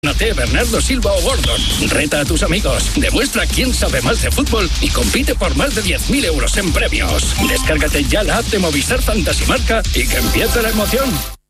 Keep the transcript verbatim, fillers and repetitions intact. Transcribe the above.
Nate, Bernardo Silva o Gordon. Reta a tus amigos, demuestra quién sabe más de fútbol y compite por más de diez mil euros en premios. Descárgate ya la app de Movistar Fantasy Marca y que empiece la emoción.